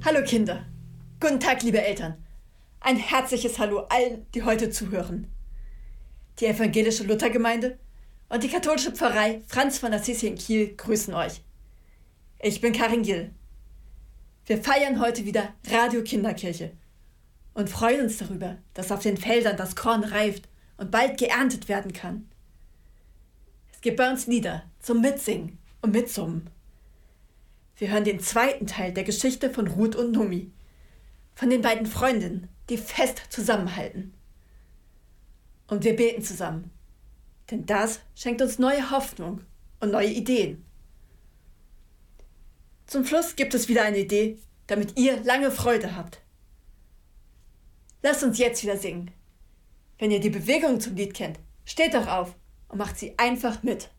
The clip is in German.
Hallo Kinder, guten Tag liebe Eltern, ein herzliches Hallo allen, die heute zuhören. Die evangelische Luthergemeinde und die katholische Pfarrei Franz von Assisi in Kiel grüßen euch. Ich bin Karin Gill. Wir feiern heute wieder Radio Kinderkirche und freuen uns darüber, dass auf den Feldern das Korn reift und bald geerntet werden kann. Es gibt bei uns Lieder zum Mitsingen und Mitsummen. Wir hören den zweiten Teil der Geschichte von Ruth und Nomi, von den beiden Freundinnen, die fest zusammenhalten. Und wir beten zusammen, denn das schenkt uns neue Hoffnung und neue Ideen. Zum Schluss gibt es wieder eine Idee, damit ihr lange Freude habt. Lasst uns jetzt wieder singen. Wenn ihr die Bewegung zum Lied kennt, steht doch auf und macht sie einfach mit.